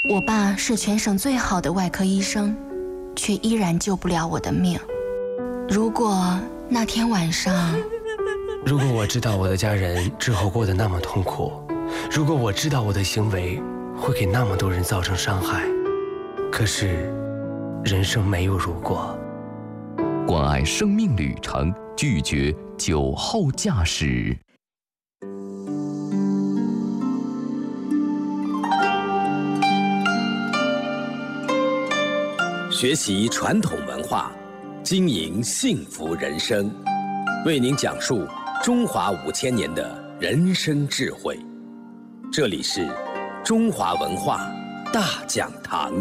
我爸是全省最好的外科医生，却依然救不了我的命。如果那天晚上， 如果我知道我的家人之后过得那么痛苦，如果我知道我的行为会给那么多人造成伤害，可是人生没有如果。 关爱生命旅程，拒绝酒后驾驶。 学习传统文化，经营幸福人生，为您讲述中华5000年的人生智慧。这里是中华文化大讲堂。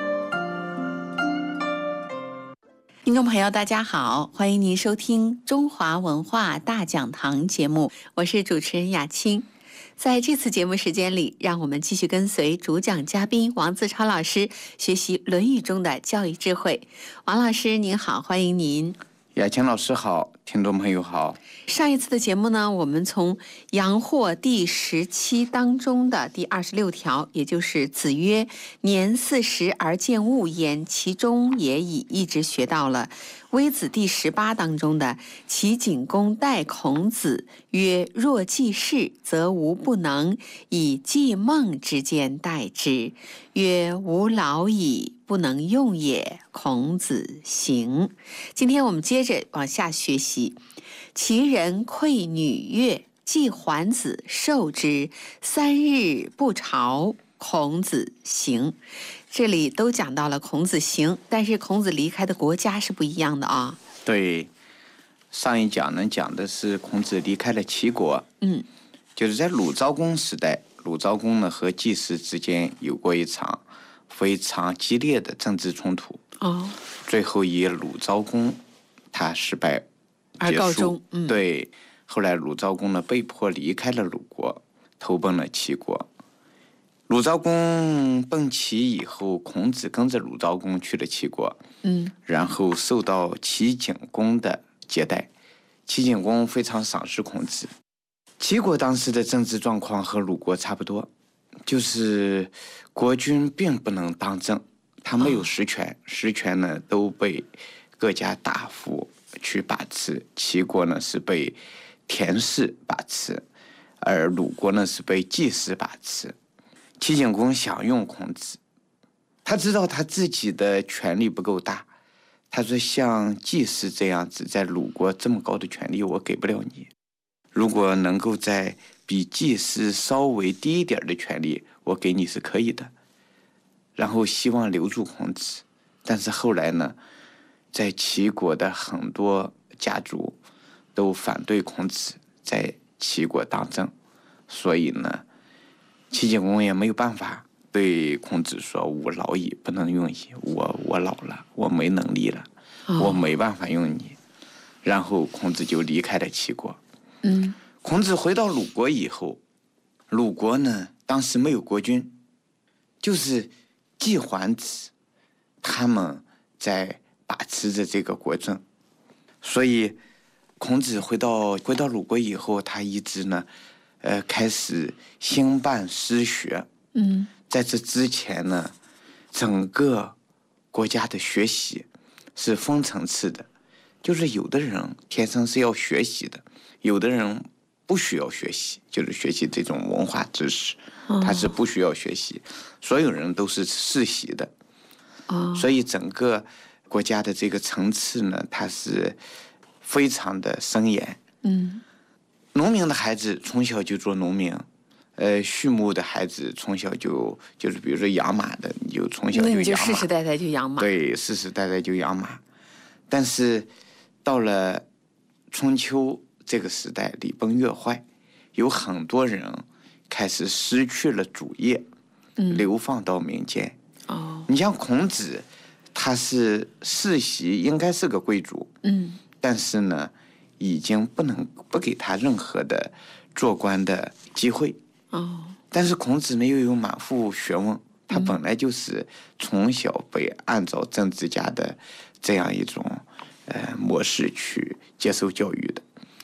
听众朋友大家好，欢迎您收听中华文化大讲堂节目，我是主持人雅青。在这次节目时间里，让我们继续跟随主讲嘉宾王自超老师学习《论语》中的教育智慧。王老师您好，欢迎您。 雅青老师好，听众朋友好。 上一次的节目呢，我们从阳货第17当中的第26条，也就是子曰年40而见物焉，其中也已，一直学到了微子第18当中的齐景公待孔子曰：若济世，则无不能，以季孟之间待之。曰：吾老矣，不能用也。孔子行。今天我们接着往下学习。其人馈女乐，季桓子受之，3日不朝。孔子行。这里都讲到了孔子行，但是孔子离开的国家是不一样的啊。 对，上一讲呢讲的是孔子离开了齐国，就是在鲁昭公时代，鲁昭公呢和季氏之间有过一场非常激烈的政治冲突，最后以鲁昭公他失败而告终。 对，后来鲁昭公呢被迫离开了鲁国，投奔了齐国。鲁昭公奔齐以后，孔子跟着鲁昭公去了齐国，然后受到齐景公的接待。齐景公非常赏识孔子。齐国当时的政治状况和鲁国差不多，就是国君并不能当政，他没有实权，实权呢都被各家大夫去把持。齐国呢是被田氏把持，而鲁国呢是被季氏把持。齐景公想用孔子，他知道他自己的权力不够大，他说像季氏这样子在鲁国这么高的权力我给不了你，如果能够在比季氏稍微低一点的权力我给你是可以的，然后希望留住孔子。但是后来呢，在齐国的很多家族都反对孔子在齐国当政，所以呢齐景公也没有办法，对孔子说：吾老矣，不能用矣，我老了，我没能力了，我没办法用你。然后孔子就离开了齐国。孔子回到鲁国以后，鲁国呢当时没有国君，就是季桓子他们在把持着这个国政，所以孔子回到鲁国以后，他一直呢开始兴办私学。在这之前呢，整个国家的学习是分层次的，就是有的人天生是要学习的，有的人不需要学习，就是学习这种文化知识，他是不需要学习，所有人都是世袭的。所以整个国家的这个层次呢，它是非常的森严。农民的孩子从小就做农民，畜牧的孩子从小就是比如说养马的，你就从小就养马，那你就世世代代就养马。 对，世世代代就养马。但是到了春秋这个时代，礼崩乐坏，有很多人开始失去了主业，流放到民间。你像孔子，他是世袭，应该是个贵族，但是呢已经不给他任何的做官的机会。但是孔子呢又有满腹学问，他本来就是从小被按照政治家的这样一种模式去接受教育的，